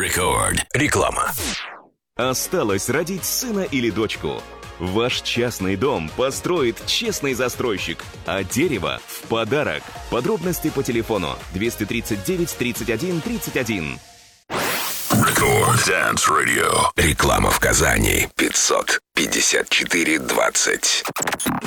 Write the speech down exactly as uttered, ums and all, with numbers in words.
Рекорд. Реклама. Осталось родить сына или дочку. Ваш частный дом построит честный застройщик, а дерево в подарок. Подробности по телефону двести тридцать девять тридцать один тридцать один. Рекорд Dance Radio. Реклама в Казани. пятьсот пятьдесят четыре двадцать.